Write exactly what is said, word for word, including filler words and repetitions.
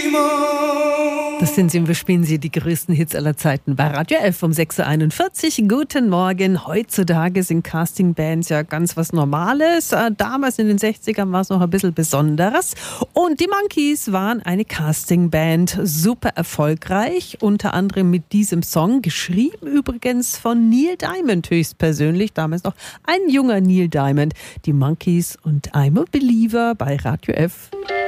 Das sind sie und wir spielen sie die größten Hits aller Zeiten bei Radio F um sechs Uhr einundvierzig. Guten Morgen. Heutzutage sind Castingbands ja ganz was Normales. Damals in den sechzigern war es noch ein bisschen Besonderes. Und die Monkees waren eine Castingband, super erfolgreich. Unter anderem mit diesem Song, geschrieben übrigens von Neil Diamond höchstpersönlich. Damals noch ein junger Neil Diamond. Die Monkees und I'm a Believer bei Radio F.